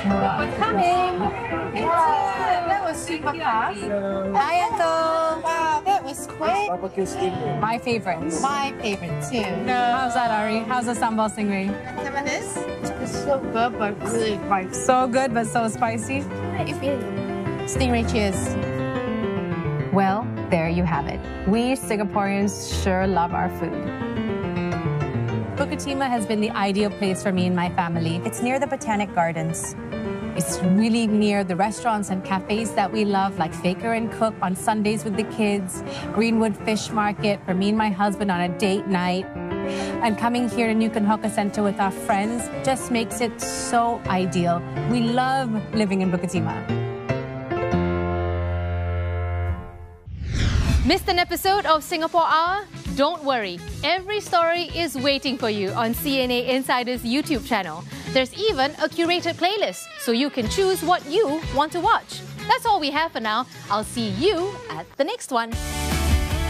Coming. That was super fast. Hi, Uncle. Wow, that was quick. Barbecue stingray. My favorite. My favorite too. How's that, Ari? How's the sambal stingray? Some of this is so good, but really spicy. So good, but so spicy. Stingray, cheers. Well, there you have it. We Singaporeans sure love our food. Bukit Timah has been the ideal place for me and my family. It's near the Botanic Gardens. It's really near the restaurants and cafes that we love, like Faker and Cook on Sundays with the kids, Greenwood Fish Market for me and my husband on a date night. And coming here to Newcon Hawker Center with our friends just makes it so ideal. We love living in Bukit Timah. Missed an episode of Singapore Hour? Don't worry, every story is waiting for you on CNA Insider's YouTube channel. There's even a curated playlist, so you can choose what you want to watch. That's all we have for now. I'll see you at the next one.